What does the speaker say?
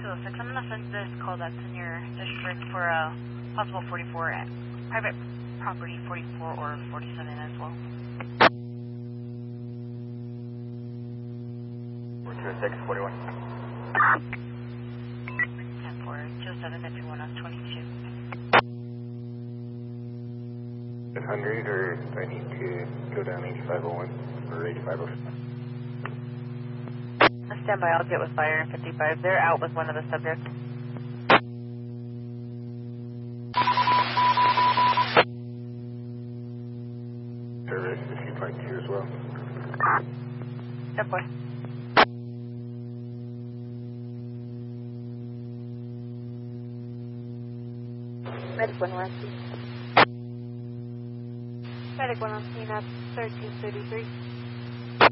206, I'm going to send this call that's in your district for a possible 44 at private property 44 or 47 as well. 426, 41. 10-4, 207 if you want us 22. 100 or do I need to go down 8501 or 8506? Stand by, I'll get with fire 55. They're out with one of the subjects. Service if you'd like to as well. 10-4. Medic 1 on scene. Medic 1 on scene at 1333.